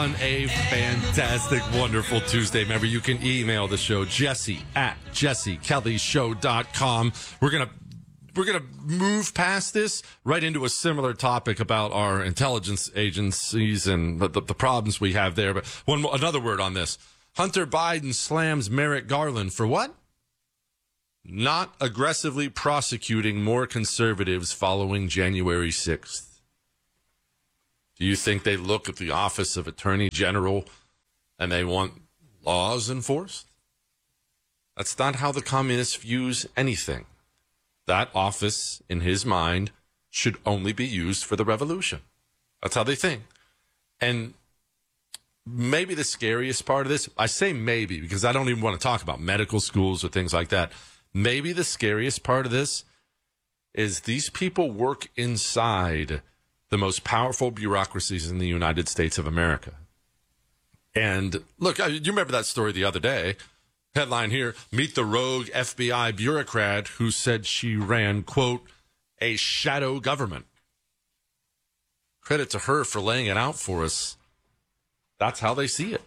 on a fantastic, wonderful Tuesday. Remember, you can email the show, jesse@jessekellyshow.com. We're going to move past this right into a similar topic about our intelligence agencies and the problems we have there. But another word on this. Hunter Biden slams Merrick Garland for what? Not aggressively prosecuting more conservatives following January 6th. Do you think they look at the Office of Attorney General and they want laws enforced? That's not how the communists views anything. That office, in his mind, should only be used for the revolution. That's how they think. And maybe the scariest part of this, I say maybe because I don't even want to talk about medical schools or things like that. Maybe the scariest part of this is these people work inside the most powerful bureaucracies in the United States of America. And look, you remember that story the other day. Headline here, meet the rogue FBI bureaucrat who said she ran, quote, a shadow government. Credit to her for laying it out for us. That's how they see it.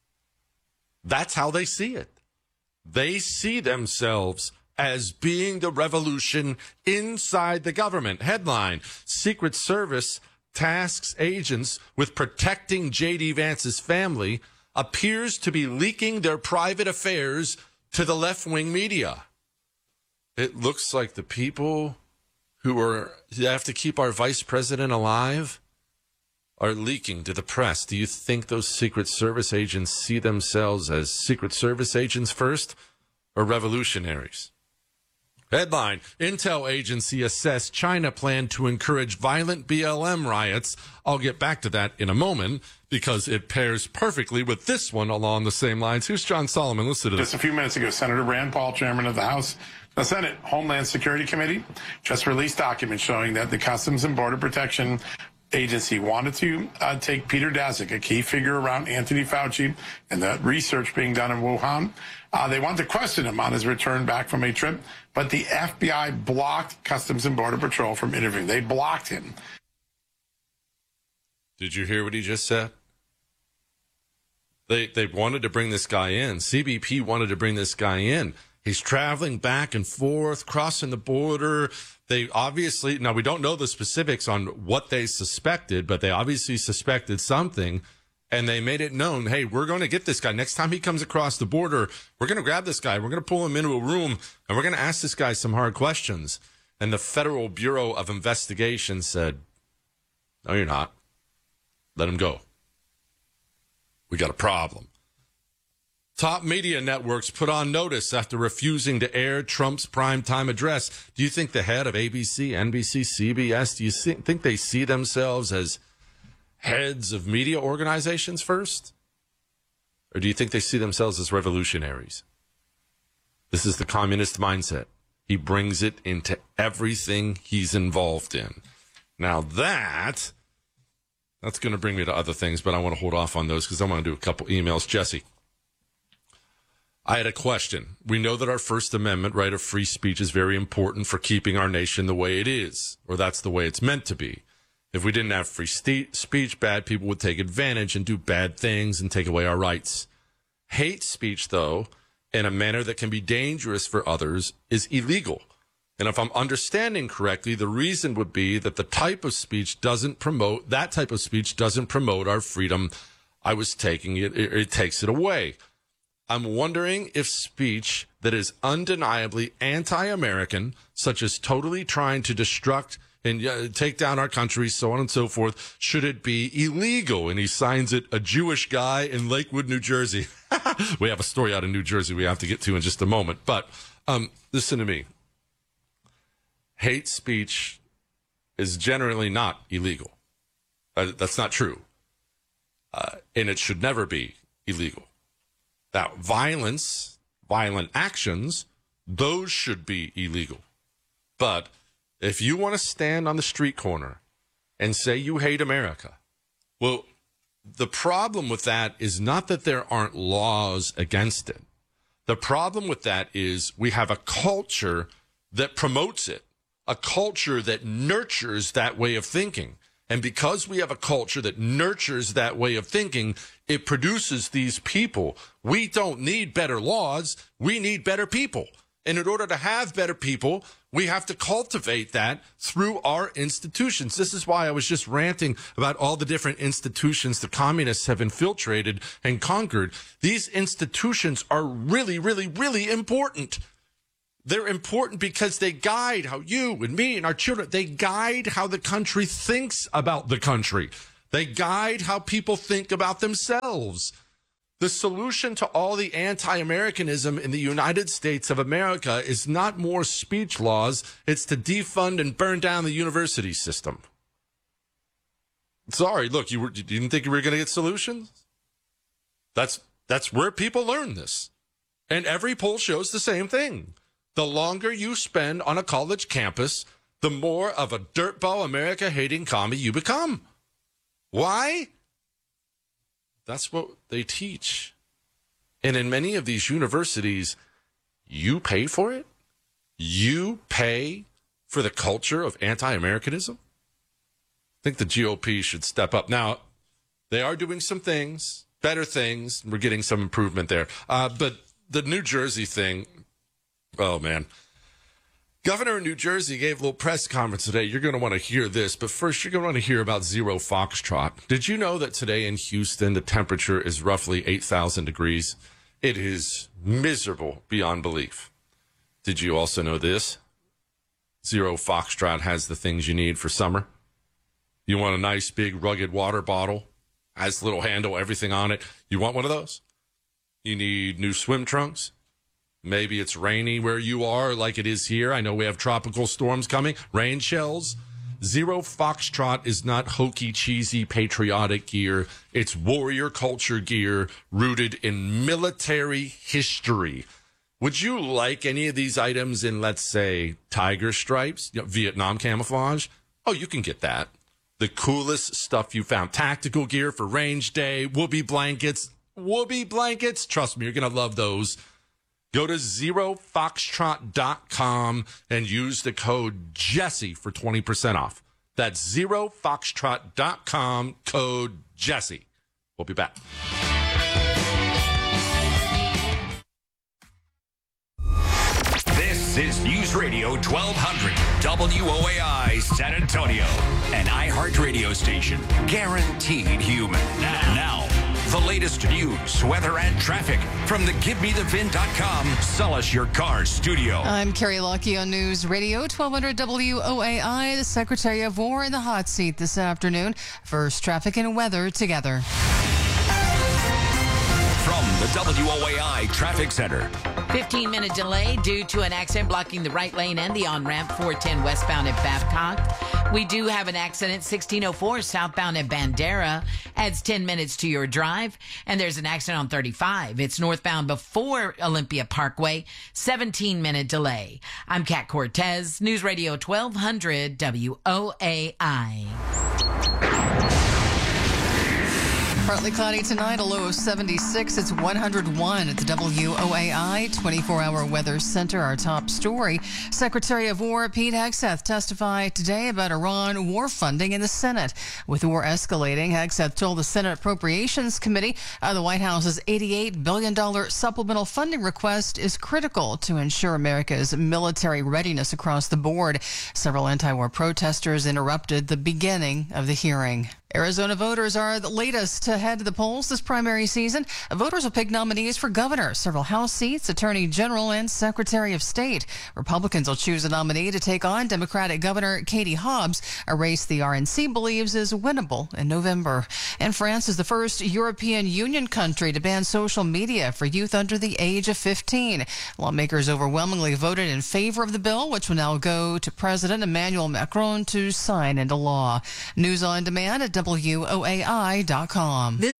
That's how they see it. They see themselves as being the revolution inside the government. Headline, Secret Service tasks agents with protecting J.D. Vance's family, appears to be leaking their private affairs to the left-wing media. It looks like the people who have to keep our vice president alive are leaking to the press. Do you think those Secret Service agents see themselves as Secret Service agents first or revolutionaries? Headline, Intel agency assessed China plan to encourage violent BLM riots. I'll get back to that in a moment because it pairs perfectly with this one along the same lines. Here's John Solomon. Listen to this. Just a few minutes ago, Senator Rand Paul, chairman of the Senate Homeland Security Committee, just released documents showing that the Customs and Border Protection Agency wanted to take Peter Daszak, a key figure around Anthony Fauci and the research being done in Wuhan. They wanted to question him on his return back from a trip, but the FBI blocked Customs and Border Patrol from interviewing. They blocked him. Did you hear what he just said? They wanted to bring this guy in. CBP wanted to bring this guy in. He's traveling back and forth, crossing the border. They obviously, now we don't know the specifics on what they suspected, but they obviously suspected something. And they made it known, hey, we're going to get this guy. Next time he comes across the border, we're going to grab this guy. We're going to pull him into a room, and we're going to ask this guy some hard questions. And the Federal Bureau of Investigation said, no, you're not. Let him go. We got a problem. Top media networks put on notice after refusing to air Trump's primetime address. Do you think the head of ABC, NBC, CBS, do you think they see themselves as heads of media organizations first? Or do you think they see themselves as revolutionaries? This is the communist mindset. He brings it into everything he's involved in. Now that's going to bring me to other things, but I want to hold off on those because I want to do a couple emails. Jesse, I had a question. We know that our First Amendment right of free speech is very important for keeping our nation the way it is, or that's the way it's meant to be. If we didn't have free speech, bad people would take advantage and do bad things and take away our rights. Hate speech, though, in a manner that can be dangerous for others, is illegal. And if I'm understanding correctly, the reason would be that that type of speech doesn't promote our freedom. It takes it away. I'm wondering if speech that is undeniably anti-American, such as totally trying to destruct and take down our country, so on and so forth, should it be illegal? And he signs it, a Jewish guy in Lakewood, New Jersey. We have a story out of New Jersey we have to get to in just a moment. But listen to me. Hate speech is generally not illegal. That's not true. And it should never be illegal. Now, violent actions, those should be illegal. But if you want to stand on the street corner and say you hate America, well, the problem with that is not that there aren't laws against it. The problem with that is we have a culture that promotes it, a culture that nurtures that way of thinking. And because we have a culture that nurtures that way of thinking, it produces these people. We don't need better laws. We need better people. And in order to have better people, we have to cultivate that through our institutions. This is why I was just ranting about all the different institutions the communists have infiltrated and conquered. These institutions are really, really, really important. They're important because they guide how you and me and our children, they guide how the country thinks about the country. They guide how people think about themselves. The solution to all the anti-Americanism in the United States of America is not more speech laws. It's to defund and burn down the university system. Sorry, look, you didn't think you were going to get solutions? That's where people learn this. And every poll shows the same thing. The longer you spend on a college campus, the more of a dirtball America-hating commie you become. Why? That's what they teach. And in many of these universities, you pay for it? You pay for the culture of anti-Americanism? I think the GOP should step up. Now, they are doing some things, better things. We're getting some improvement there. But the New Jersey thing, oh, man. Governor of New Jersey gave a little press conference today. You're going to want to hear this, but first you're going to want to hear about Zero Foxtrot. Did you know that today in Houston, the temperature is roughly 8,000 degrees? It is miserable beyond belief. Did you also know this? Zero Foxtrot has the things you need for summer. You want a nice, big, rugged water bottle, has a little handle, everything on it. You want one of those? You need new swim trunks. Maybe it's rainy where you are like it is here. I know we have tropical storms coming, rain shells. Zero Foxtrot is not hokey, cheesy, patriotic gear. It's warrior culture gear rooted in military history. Would you like any of these items in, let's say, tiger stripes, Vietnam camouflage? Oh, you can get that. The coolest stuff you found. Tactical gear for range day, whoopee blankets. Trust me, you're going to love those. Go to zerofoxtrot.com and use the code Jesse for 20% off. That's zerofoxtrot.com, code Jesse. We'll be back. This is News Radio 1200 WOAI San Antonio, an iHeart radio station, guaranteed human. Now, the latest news, weather, and traffic from the GiveMeTheVin.com Sell Us Your Car studio. I'm Carrie Lockie on News Radio 1200 WOAI. The Secretary of War in the hot seat this afternoon. First, traffic and weather together. From the WOAI Traffic Center. 15-minute delay due to an accident blocking the right lane and the on-ramp 410 westbound at Babcock. We do have an accident 1604 southbound at Bandera. Adds 10 minutes to your drive. And there's an accident on 35. It's northbound before Olympia Parkway. 17-minute delay. I'm Kat Cortez, News Radio 1200 WOAI. Partly cloudy tonight, a low of 76. It's 101 at the WOAI 24-hour weather center. Our top story, Secretary of War Pete Hegseth testified today about Iran war funding in the Senate. With war escalating, Hegseth told the Senate Appropriations Committee the White House's $88 billion supplemental funding request is critical to ensure America's military readiness across the board. Several anti-war protesters interrupted the beginning of the hearing. Arizona voters are the latest to head to the polls this primary season. Voters will pick nominees for governor, several House seats, Attorney General, and Secretary of State. Republicans will choose a nominee to take on Democratic Governor Katie Hobbs, a race the RNC believes is winnable in November. And France is the first European Union country to ban social media for youth under the age of 15. Lawmakers overwhelmingly voted in favor of the bill, which will now go to President Emmanuel Macron to sign into law. News on demand at WOAI.com.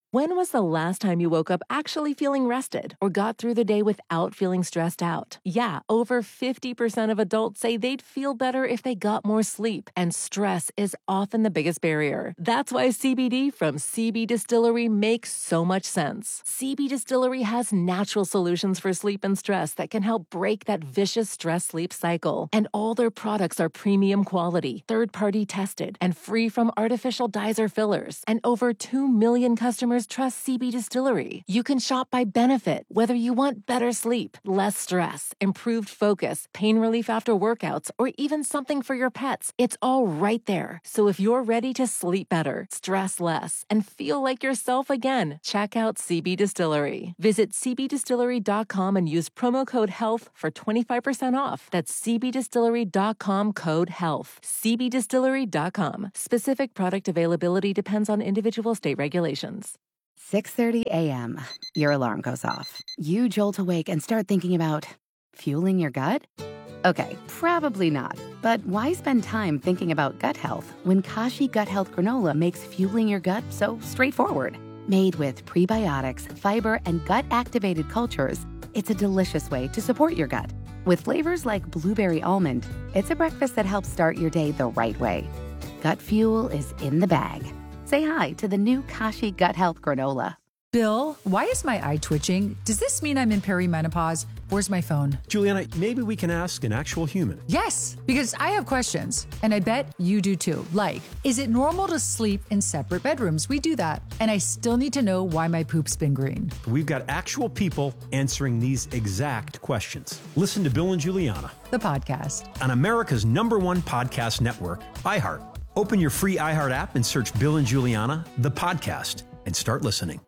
When was the last time you woke up actually feeling rested or got through the day without feeling stressed out? Yeah, over 50% of adults say they'd feel better if they got more sleep, and stress is often the biggest barrier. That's why CBD from CB Distillery makes so much sense. CB Distillery has natural solutions for sleep and stress that can help break that vicious stress-sleep cycle. And all their products are premium quality, third-party tested, and free from artificial dyes or fillers. And over 2 million customers trust CB Distillery. You can shop by benefit, whether you want better sleep, less stress, improved focus, pain relief after workouts, or even something for your pets. It's all right there. So if you're ready to sleep better, stress less, and feel like yourself again, check out CB Distillery. Visit cbdistillery.com and use promo code HEALTH for 25% off. That's cbdistillery.com, code HEALTH. cbdistillery.com. Specific product availability depends on individual state regulations. 6:30 a.m. Your alarm goes off. You jolt awake and start thinking about fueling your gut? Okay, probably not. But why spend time thinking about gut health when Kashi Gut Health Granola makes fueling your gut so straightforward? Made with prebiotics, fiber, and gut-activated cultures, it's a delicious way to support your gut. With flavors like blueberry almond, it's a breakfast that helps start your day the right way. Gut fuel is in the bag. Say hi to the new Kashi Gut Health Granola. Bill, why is my eye twitching? Does this mean I'm in perimenopause? Where's my phone? Juliana, maybe we can ask an actual human. Yes, because I have questions, and I bet you do too. Like, is it normal to sleep in separate bedrooms? We do that, and I still need to know why my poop's been green. We've got actual people answering these exact questions. Listen to Bill and Juliana, The podcast. on America's #1 podcast network, iHeart. Open your free iHeart app and search Bill and Juliana, the podcast, and start listening.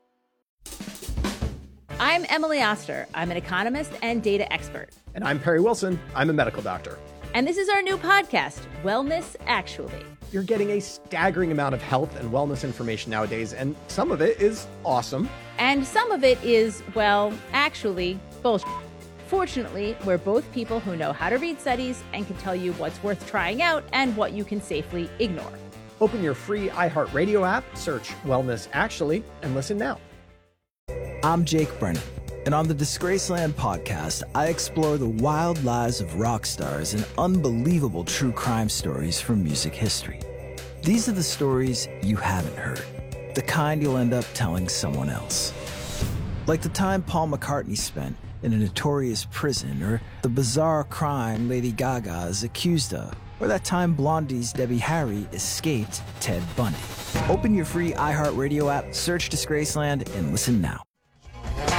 I'm Emily Oster. I'm an economist and data expert. And I'm Perry Wilson. I'm a medical doctor. And this is our new podcast, Wellness Actually. You're getting a staggering amount of health and wellness information nowadays, and some of it is awesome. And some of it is, well, actually, bullshit. Fortunately, we're both people who know how to read studies and can tell you what's worth trying out and what you can safely ignore. Open your free iHeartRadio app, search Wellness Actually, and listen now. I'm Jake Brennan, and on the Disgraceland podcast, I explore the wild lives of rock stars and unbelievable true crime stories from music history. These are the stories you haven't heard, the kind you'll end up telling someone else. Like the time Paul McCartney spent in a notorious prison, or the bizarre crime Lady Gaga is accused of, or that time Blondie's Debbie Harry escaped Ted Bundy. Open your free iHeartRadio app, search Disgraceland, and listen now.